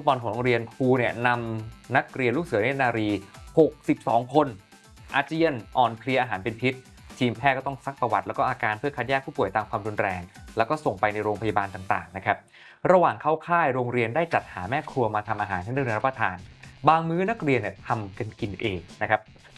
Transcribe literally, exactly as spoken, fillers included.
บอลของโรงเรียนครูเนี่ยนำนักเรียนลูกเสือเนตรนารีหกสิบสองคนอาเจียนอ่อนเพลียอาหารเป็นพิษทีมแพทย์ก็ต้องซักประวัติแล้วก็อาการเพื่อคัดแยกผู้ป่วยตามความรุนแรงแล้วก็ส่งไปในโรงพยาบาลต่างๆนะครับระหว่างเข้าค่ายโรงเรียนได้จัดหาแม่ครัวมาทำอาหารให้นักเรียนรับประทานบางมื้อนักเรียนเนี่ยทำกันกินเองนะครับ